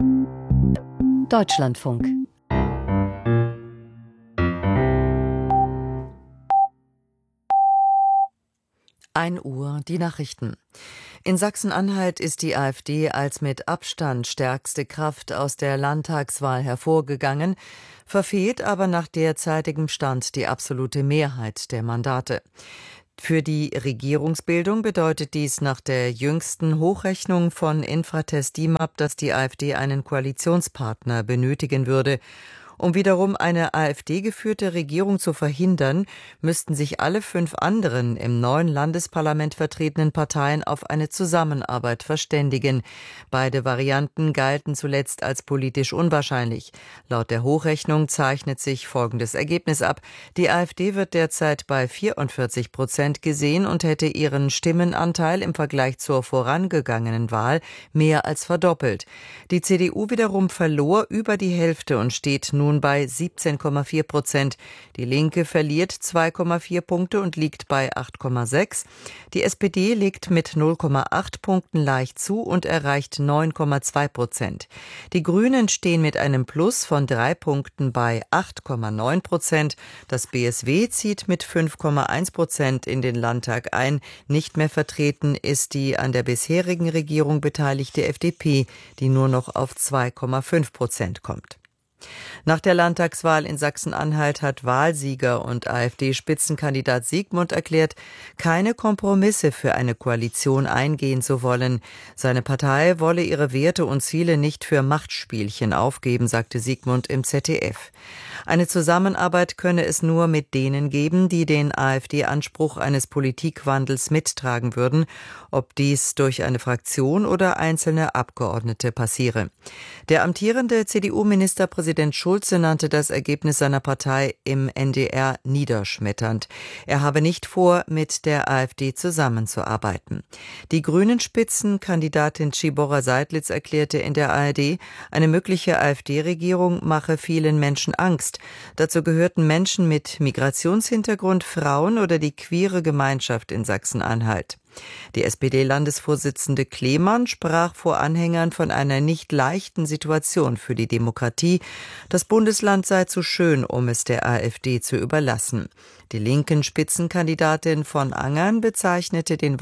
Deutschlandfunk. Uhr, die Nachrichten. In Sachsen-Anhalt ist die AfD als mit Abstand stärkste Kraft aus der Landtagswahl hervorgegangen, verfehlt aber nach derzeitigem Stand die absolute Mehrheit der Mandate. Für die Regierungsbildung bedeutet dies nach der jüngsten Hochrechnung von Infratest DIMAP, dass die AfD einen Koalitionspartner benötigen würde. Um wiederum eine AfD-geführte Regierung zu verhindern, müssten sich alle 5 anderen im neuen Landesparlament vertretenen Parteien auf eine Zusammenarbeit verständigen. Beide Varianten galten zuletzt als politisch unwahrscheinlich. Laut der Hochrechnung zeichnet sich folgendes Ergebnis ab. Die AfD wird derzeit bei 44% gesehen und hätte ihren Stimmenanteil im Vergleich zur vorangegangenen Wahl mehr als verdoppelt. Die CDU wiederum verlor über die Hälfte und steht nun bei 17,4%. Die Linke verliert 2,4 Punkte und liegt bei 8,6. Die SPD legt mit 0,8 Punkten leicht zu und erreicht 9,2%. Die Grünen stehen mit einem Plus von 3 Punkten bei 8,9%. Das BSW zieht mit 5,1% in den Landtag ein. Nicht mehr vertreten ist die an der bisherigen Regierung beteiligte FDP, die nur noch auf 2,5% kommt. Nach der Landtagswahl in Sachsen-Anhalt hat Wahlsieger und AfD-Spitzenkandidat Siegmund erklärt, keine Kompromisse für eine Koalition eingehen zu wollen. Seine Partei wolle ihre Werte und Ziele nicht für Machtspielchen aufgeben, sagte Siegmund im ZDF. Eine Zusammenarbeit könne es nur mit denen geben, die den AfD-Anspruch eines Politikwandels mittragen würden, ob dies durch eine Fraktion oder einzelne Abgeordnete passiere. Der amtierende CDU-Ministerpräsident Schulze nannte das Ergebnis seiner Partei im NDR niederschmetternd. Er habe nicht vor, mit der AfD zusammenzuarbeiten. Die Grünen-Spitzenkandidatin Tschibora Seidlitz erklärte in der ARD, eine mögliche AfD-Regierung mache vielen Menschen Angst. Dazu gehörten Menschen mit Migrationshintergrund, Frauen oder die queere Gemeinschaft in Sachsen-Anhalt. Die SPD-Landesvorsitzende Klemann sprach vor Anhängern von einer nicht leichten Situation für die Demokratie. Das Bundesland sei zu schön, um es der AfD zu überlassen. Die linken Spitzenkandidatin von Angern bezeichnete den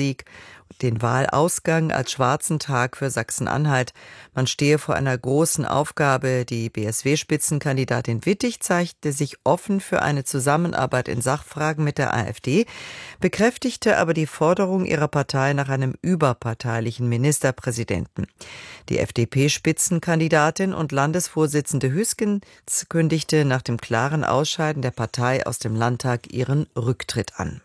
Wahlausgang als schwarzen Tag für Sachsen-Anhalt. Man stehe vor einer großen Aufgabe. Die BSW-Spitzenkandidatin Wittig zeigte sich offen für eine Zusammenarbeit in Sachfragen mit der AfD, bekräftigte aber die Forderung ihrer Partei nach einem überparteilichen Ministerpräsidenten. Die FDP-Spitzenkandidatin und Landesvorsitzende Hüskens kündigte nach dem klaren Ausscheiden der Partei aus dem Landtag ihren Rücktritt an.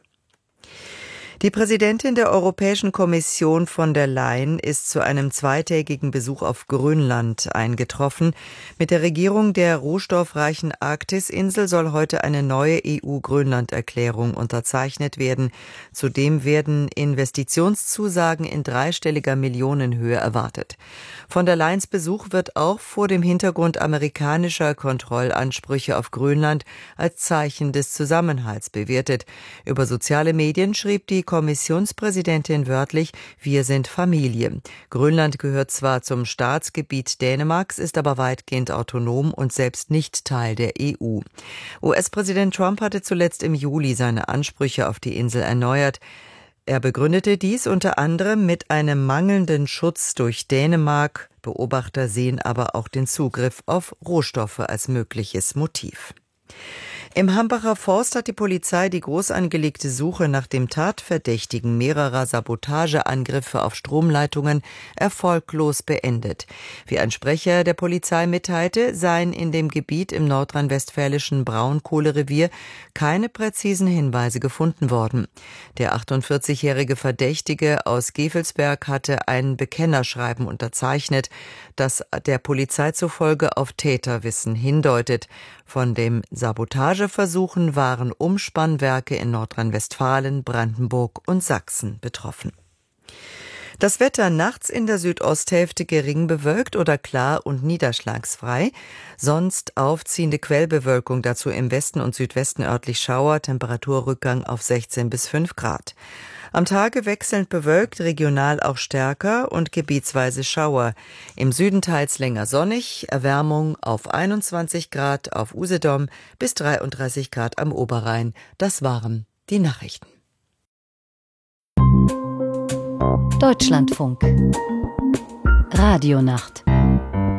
Die Präsidentin der Europäischen Kommission von der Leyen ist zu einem zweitägigen Besuch auf Grönland eingetroffen. Mit der Regierung der rohstoffreichen Arktisinsel soll heute eine neue EU-Grönland-Erklärung unterzeichnet werden. Zudem werden Investitionszusagen in dreistelliger Millionenhöhe erwartet. Von der Leyens Besuch wird auch vor dem Hintergrund amerikanischer Kontrollansprüche auf Grönland als Zeichen des Zusammenhalts bewertet. Über soziale Medien schrieb die Kommissionspräsidentin wörtlich: Wir sind Familie. Grönland gehört zwar zum Staatsgebiet Dänemarks, ist aber weitgehend autonom und selbst nicht Teil der EU. US-Präsident Trump hatte zuletzt im Juli seine Ansprüche auf die Insel erneuert. Er begründete dies unter anderem mit einem mangelnden Schutz durch Dänemark. Beobachter sehen aber auch den Zugriff auf Rohstoffe als mögliches Motiv. Im Hambacher Forst hat die Polizei die groß angelegte Suche nach dem Tatverdächtigen mehrerer Sabotageangriffe auf Stromleitungen erfolglos beendet. Wie ein Sprecher der Polizei mitteilte, seien in dem Gebiet im nordrhein-westfälischen Braunkohlerevier keine präzisen Hinweise gefunden worden. Der 48-jährige Verdächtige aus Gevelsberg hatte ein Bekennerschreiben unterzeichnet, das der Polizei zufolge auf Täterwissen hindeutet. Von dem Sabotageversuchen waren Umspannwerke in Nordrhein-Westfalen, Brandenburg und Sachsen betroffen. Das Wetter nachts in der Südosthälfte gering bewölkt oder klar und niederschlagsfrei. Sonst aufziehende Quellbewölkung, dazu im Westen und Südwesten örtlich Schauer, Temperaturrückgang auf 16 bis 5 Grad. Am Tage wechselnd bewölkt, regional auch stärker und gebietsweise Schauer. Im Süden teils länger sonnig, Erwärmung auf 21 Grad auf Usedom bis 33 Grad am Oberrhein. Das waren die Nachrichten. Deutschlandfunk Radionacht